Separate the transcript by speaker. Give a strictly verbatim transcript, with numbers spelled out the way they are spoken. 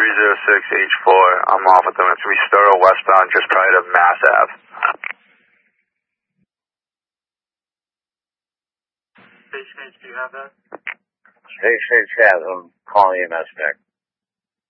Speaker 1: three zero six H four. I'm off with them. It's Restore westbound just prior to Mass Ave.
Speaker 2: Station H, do you have that?
Speaker 3: Station H has. I'm calling E M S back.